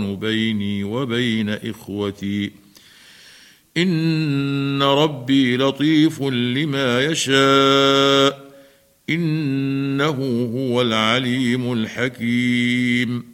بيني وبين إخوتي إن ربي لطيف لما يشاء إنه هو العليم الحكيم